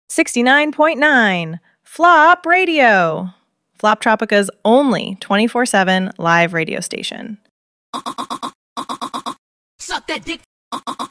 69.9 Flop Radio. Flop Tropica's only 24/7 live radio station. Suck that dick.